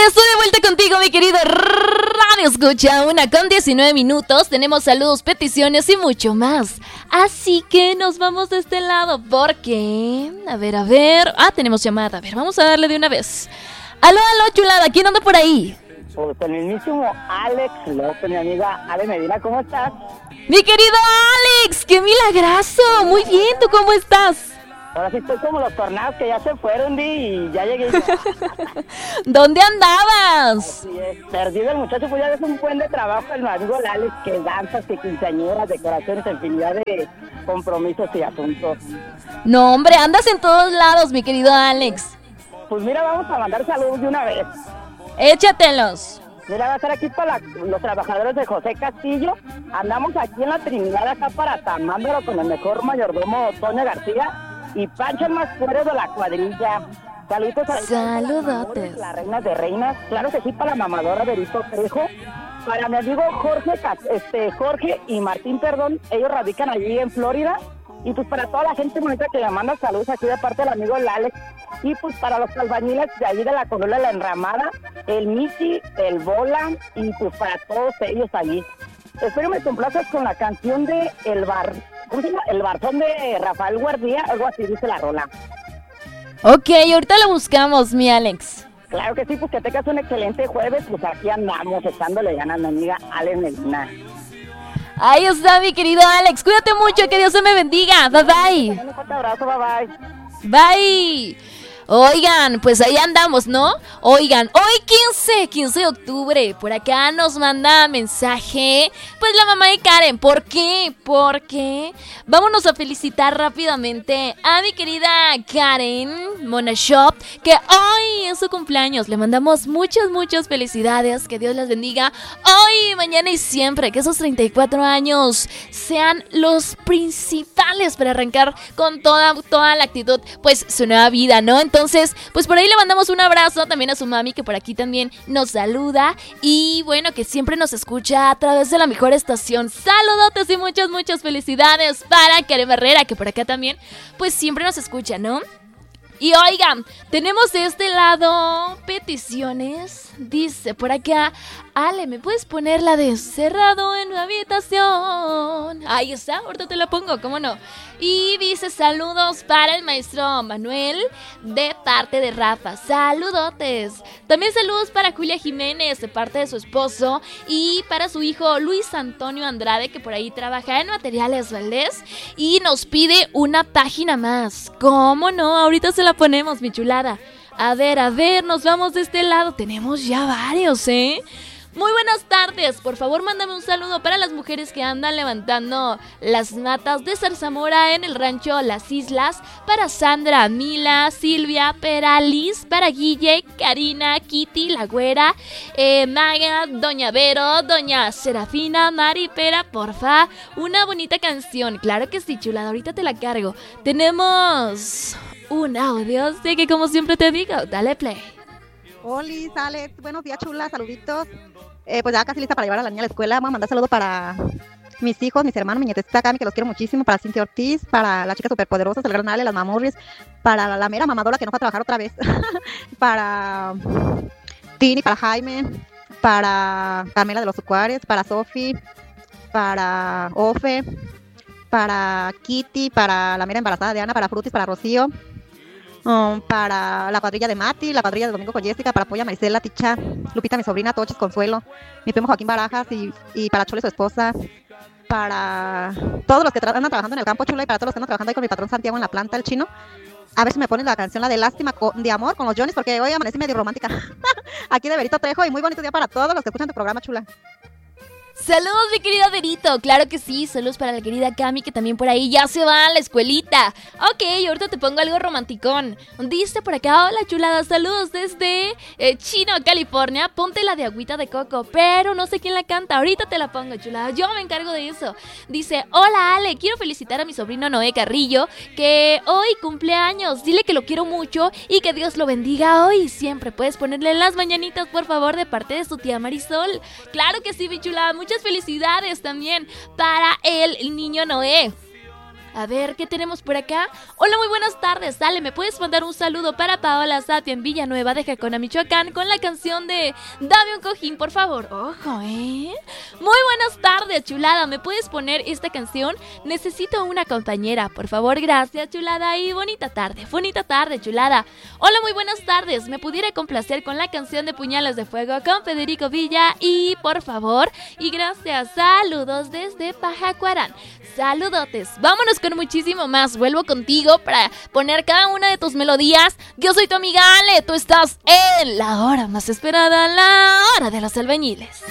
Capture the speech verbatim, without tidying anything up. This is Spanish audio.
estoy de vuelta contigo, mi querido Radio Escucha. Una con diecinueve minutos. Tenemos saludos, peticiones y mucho más. Así que nos vamos de este lado porque... A ver, a ver... Ah, tenemos llamada. A ver, vamos a darle de una vez. Aló, aló, chulada. ¿Quién anda por ahí? Pues el mismísimo Alex López, mi amiga Ale Medina. ¿Cómo estás? Mi querido Alex, ¡qué milagroso! Muy bien, ¿tú cómo estás? Ahora sí estoy como los tornados que ya se fueron, Di, y ya llegué. ¿Dónde andabas? Así es, perdido el muchacho, pues ya ves un buen de trabajo el amigo Alex, que danzas, que quinceañeras, decoraciones, infinidad de compromisos y asuntos. No, hombre, andas en todos lados, mi querido Alex. Pues mira, vamos a mandar saludos de una vez. Échatelos. Mira, va a estar aquí para la, los trabajadores de José Castillo. Andamos aquí en la Trinidad, acá para Tamándolo, con el mejor mayordomo, Toño García. Y Pancho el más fuerte de la cuadrilla. Saludos a Saludotes. las reinas de reinas. Claro que sí, para la mamadora Berito Trejo. Para mi amigo Jorge, este, Jorge y Martín, perdón. Ellos radican allí en Florida. Y pues para toda la gente bonita que le manda saludos aquí de parte del amigo Alex. Y pues para los albañiles de allí de la Colonia La Enramada, el Miki, el Bola, y pues para todos ellos allí. Espero me complazcas con la canción de El Bar... ¿Cómo se llama? El Barzón de Rafael Guardia, algo así dice la rola. Ok, ahorita lo buscamos, mi Alex. Claro que sí, pues que tengas un excelente jueves, pues aquí andamos echándole ganas a mi amiga Alex Medina. Ahí está, mi querido Alex. Cuídate mucho, que Dios te me bendiga. Bye, bye. Un fuerte abrazo, bye, bye. Bye. Oigan, pues ahí andamos, ¿no? Oigan, hoy quince, quince de octubre, por acá nos manda mensaje, pues la mamá de Karen. ¿Por qué? Porque vámonos a felicitar rápidamente a mi querida Karen Mona Shop, que hoy es su cumpleaños. Le mandamos muchas, muchas felicidades, que Dios las bendiga hoy, mañana y siempre, que esos treinta y cuatro años sean los principales para arrancar con toda, toda la actitud, pues su nueva vida, ¿no? Entonces, Entonces, pues por ahí le mandamos un abrazo también a su mami, que por aquí también nos saluda. Y bueno, que siempre nos escucha a través de la mejor estación. Saludotes y muchas, muchas felicidades para Karen Barrera, que por acá también, pues siempre nos escucha, ¿no? Y oigan, tenemos de este lado peticiones. Dice por acá, Ale, ¿me puedes poner la de Cerrado en mi habitación? Ahí está, ahorita te la pongo, ¿cómo no? Y dice, saludos para el maestro Manuel de parte de Rafa. Saludotes. También saludos para Julia Jiménez de parte de su esposo y para su hijo Luis Antonio Andrade, que por ahí trabaja en Materiales Valdés y nos pide una página más. ¿Cómo no? Ahorita se la ponemos, mi chulada. A ver, a ver, nos vamos de este lado. Tenemos ya varios, ¿eh? Muy buenas tardes, por favor mándame un saludo para las mujeres que andan levantando las matas de zarzamora en el rancho Las Islas. Para Sandra, Mila, Silvia, Peralis, para Guille, Karina, Kitty, La Güera, eh, Maga, Doña Vero, Doña Serafina, Mari Pera, porfa, una bonita canción. Claro que sí, chulada, ahorita te la cargo. Tenemos un audio, así que como siempre te digo, dale play. Hola, Alex, buenos días, chula, saluditos. Eh, pues ya casi lista para llevar a la niña a la escuela. Vamos a mandar saludos para mis hijos, mis hermanos, mi nietecita Cami, que los quiero muchísimo, para Cintia Ortiz, para la chica superpoderosa, el gran Ale, las mamurris, para la, la mera mamadora que no fue a trabajar otra vez, para Tini, para Jaime, para Carmela de los Sucuares, para Sofi, para Ofe, para Kitty, para la mera embarazada de Ana, para Frutis, para Rocío. Um, para la cuadrilla de Mati, la cuadrilla de Domingo con Jessica, para Polla, Marisela, Ticha, Lupita, mi sobrina, Toches, Consuelo, mi primo Joaquín Barajas y, y para Chole, su esposa, para todos los que tra- andan trabajando en el campo, chula, y para todos los que andan trabajando ahí con mi patrón Santiago en la planta, el chino. A ver si me ponen la canción, la de Lástima con, de Amor, con los Johnnies, porque hoy amanecí medio romántica. Aquí de Berito Trejo, y muy bonito día para todos los que escuchan tu programa, chula. Saludos, mi querido Verito, claro que sí, saludos para la querida Cami, que también por ahí ya se va a la escuelita. Ok, ahorita te pongo algo romanticón. Dice por acá, hola chulada, saludos desde eh, Chino, California. Ponte la de Agüita de Coco, pero no sé quién la canta, ahorita te la pongo, chulada, yo me encargo de eso. Dice, hola Ale, quiero felicitar a mi sobrino Noé Carrillo, que hoy cumple años. Dile que lo quiero mucho y que Dios lo bendiga hoy y siempre. Puedes ponerle las mañanitas, por favor, de parte de su tía Marisol. Claro que sí, mi chulada, muchas felicidades también para el niño Noé. A ver, ¿qué tenemos por acá? Hola, muy buenas tardes. Dale, ¿me puedes mandar un saludo para Paola Sapia en Villanueva de Jacona, Michoacán, con la canción de Dame un cojín, por favor? Ojo, ¿eh? Muy buenas tardes, chulada. ¿Me puedes poner esta canción? Necesito una compañera, por favor. Gracias, chulada. Y bonita tarde, bonita tarde, chulada. Hola, muy buenas tardes. ¿Me pudiera complacer con la canción de Puñales de Fuego con Federico Villa? Y por favor, y gracias. Saludos desde Pajacuarán. Saludotes. Vámonos con muchísimo más. Vuelvo contigo para poner cada una de tus melodías. Yo soy tu amiga Ale. Tú estás en la hora más esperada, la hora de los albañiles.